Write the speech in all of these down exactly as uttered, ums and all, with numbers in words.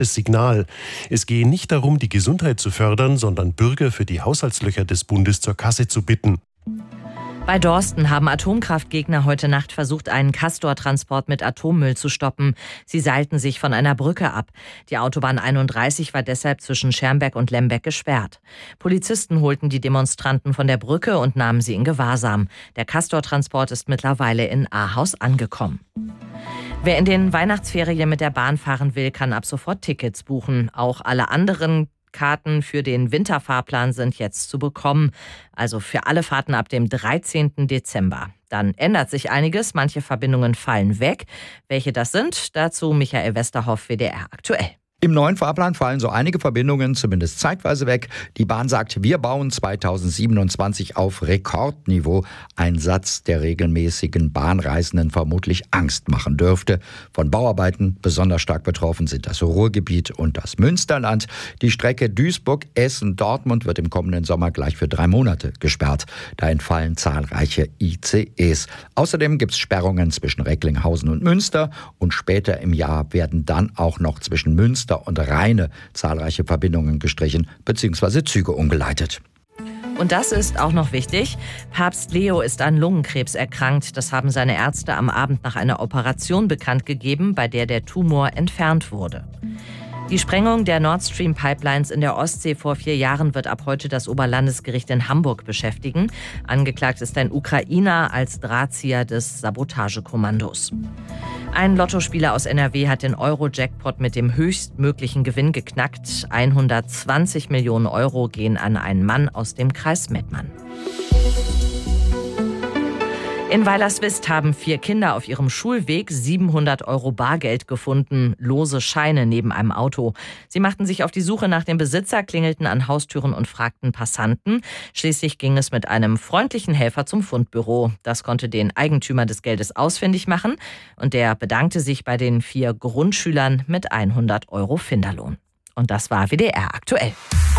Signal. Es gehe nicht darum, die Gesundheit zu fördern, sondern Bürger für die Haushaltslöcher des Bundes zur Kasse zu bitten. Bei Dorsten haben Atomkraftgegner heute Nacht versucht, einen Castor-Transport mit Atommüll zu stoppen. Sie seilten sich von einer Brücke ab. Die Autobahn einunddreißig war deshalb zwischen Schermbeck und Lembeck gesperrt. Polizisten holten die Demonstranten von der Brücke und nahmen sie in Gewahrsam. Der Castor-Transport ist mittlerweile in Ahaus angekommen. Wer in den Weihnachtsferien mit der Bahn fahren will, kann ab sofort Tickets buchen. Auch alle anderen Karten für den Winterfahrplan sind jetzt zu bekommen. Also für alle Fahrten ab dem dreizehnten Dezember. Dann ändert sich einiges. Manche Verbindungen fallen weg. Welche das sind, dazu Michael Westerhoff, W D R aktuell. Im neuen Fahrplan fallen so einige Verbindungen zumindest zeitweise weg. Die Bahn sagt, wir bauen zweitausendsiebenundzwanzig auf Rekordniveau. Ein Satz, der regelmäßigen Bahnreisenden vermutlich Angst machen dürfte. Von Bauarbeiten besonders stark betroffen sind das Ruhrgebiet und das Münsterland. Die Strecke Duisburg-Essen-Dortmund wird im kommenden Sommer gleich für drei Monate gesperrt. Da entfallen zahlreiche I C Es. Außerdem gibt es Sperrungen zwischen Recklinghausen und Münster. Und später im Jahr werden dann auch noch zwischen Münster und Rheine zahlreiche Verbindungen gestrichen bzw. Züge umgeleitet. Und das ist auch noch wichtig. Papst Leo ist an Lungenkrebs erkrankt. Das haben seine Ärzte am Abend nach einer Operation bekannt gegeben, bei der der Tumor entfernt wurde. Die Sprengung der Nord Stream Pipelines in der Ostsee vor vier Jahren wird ab heute das Oberlandesgericht in Hamburg beschäftigen. Angeklagt ist ein Ukrainer als Drahtzieher des Sabotagekommandos. Ein Lottospieler aus N R W hat den Euro-Jackpot mit dem höchstmöglichen Gewinn geknackt. hundertzwanzig Millionen Euro gehen an einen Mann aus dem Kreis Mettmann. In Weilerswist haben vier Kinder auf ihrem Schulweg siebenhundert Euro Bargeld gefunden, lose Scheine neben einem Auto. Sie machten sich auf die Suche nach dem Besitzer, klingelten an Haustüren und fragten Passanten. Schließlich ging es mit einem freundlichen Helfer zum Fundbüro. Das konnte den Eigentümer des Geldes ausfindig machen und der bedankte sich bei den vier Grundschülern mit hundert Euro Finderlohn. Und das war W D R aktuell.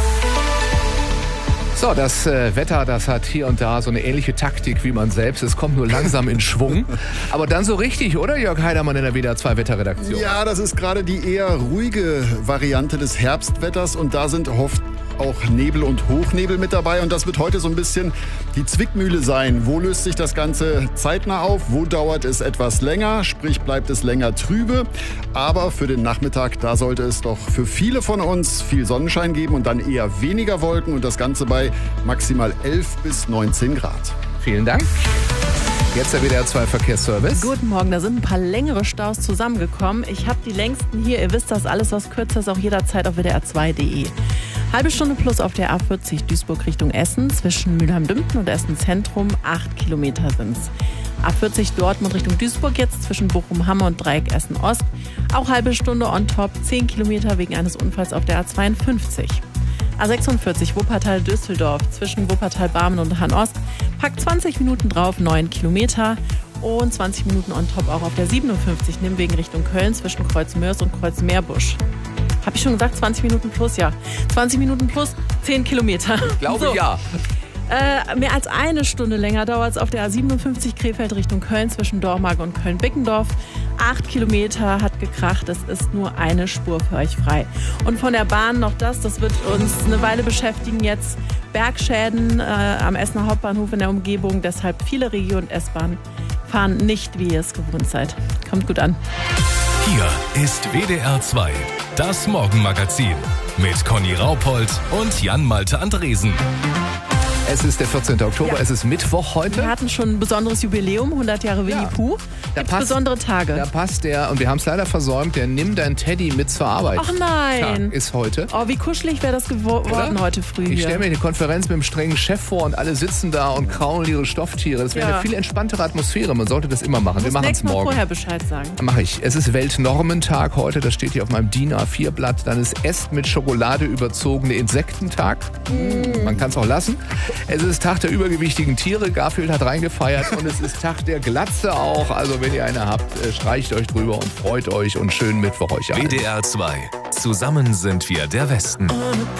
So, das äh, Wetter, das hat hier und da so eine ähnliche Taktik wie man selbst. Es kommt nur langsam in Schwung. Aber dann so richtig, oder Jörg Heidermann in der W D R zwei Wetterredaktion? Ja, das ist gerade die eher ruhige Variante des Herbstwetters. Und da sind oft auch Nebel und Hochnebel mit dabei. Und das wird heute so ein bisschen die Zwickmühle sein. Wo löst sich das Ganze zeitnah auf? Wo dauert es etwas länger? Sprich, bleibt es länger trübe? Aber für den Nachmittag, da sollte es doch für viele von uns viel Sonnenschein geben und dann eher weniger Wolken. Und das Ganze bei maximal elf bis neunzehn Grad. Vielen Dank. Jetzt der W D R zwei Verkehrsservice. Guten Morgen, da sind ein paar längere Staus zusammengekommen. Ich habe die längsten hier, ihr wisst das, alles was kürzer ist, auch jederzeit auf W D R zwei punkt de. Halbe Stunde plus auf der A vierzig Duisburg Richtung Essen, zwischen Mülheim-Dümpten und Essen Zentrum, acht Kilometer sind's. A vierzig Dortmund Richtung Duisburg jetzt zwischen Bochum-Hamme und Dreieck Essen-Ost, auch halbe Stunde on top, zehn Kilometer wegen eines Unfalls auf der A zweiundfünfzig. A sechsundvierzig Wuppertal-Düsseldorf zwischen Wuppertal-Barmen und Hahn-Ost. Packt zwanzig Minuten drauf, neun Kilometer. Und zwanzig Minuten on top auch auf der siebenundfünfzig Nimmwegen Richtung Köln zwischen Kreuzmörs und Kreuzmeerbusch. Habe ich schon gesagt, zwanzig Minuten plus? Ja. zwanzig Minuten plus, zehn Kilometer. Ich glaube so. ja. Äh, mehr als eine Stunde länger dauert es auf der A siebenundfünfzig Krefeld Richtung Köln zwischen Dormagen und Köln-Bickendorf. Acht Kilometer hat gekracht, es ist nur eine Spur für euch frei. Und von der Bahn noch das, das wird uns eine Weile beschäftigen jetzt. Bergschäden äh, am Essener Hauptbahnhof in der Umgebung, deshalb viele Regio- und S-Bahnen fahren nicht, wie ihr es gewohnt seid. Kommt gut an. Hier ist W D R zwei, das Morgenmagazin mit Conny Raupold und Jan-Malte Andresen. Es ist der vierzehnten Oktober, Ja. es ist Mittwoch heute. Wir hatten schon ein besonderes Jubiläum, hundert Jahre Winnie Ja. Pooh. Da Gibt's passt- besondere Tage. Da passt der, und wir haben es leider versäumt, der Nimm dein Teddy mit zur Arbeit. Ach nein. Tag ist heute. Oh, wie kuschelig wäre das geworden Oder? heute früh Ich hier. stelle mir eine Konferenz mit einem strengen Chef vor und alle sitzen da und kraulen ihre Stofftiere. Das wäre Ja. eine viel entspanntere Atmosphäre. Man sollte das immer machen. Du Wir musst machen es nächstes Mal morgen. vorher Bescheid sagen. Mache ich. Es ist Weltnormentag heute. Das steht hier auf meinem D I N A vier Blatt. Dann ist Esst mit Schokolade überzogene Insektentag. Mm. Man kann es auch lassen. Es ist Tag der übergewichtigen Tiere. Garfield hat reingefeiert. Und es ist Tag der Glatze auch. Also wenn ihr eine habt, äh, streicht euch drüber und freut euch und schönen Mittwoch euch allen. W D R zwei. Zusammen sind wir der Westen.